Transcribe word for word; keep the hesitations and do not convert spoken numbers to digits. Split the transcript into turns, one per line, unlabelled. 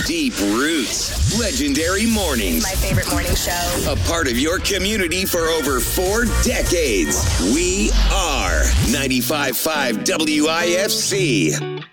Deep Roots, Legendary Mornings.
My favorite morning show.
A part of your community for over four decades. We are ninety-five point five W I F C.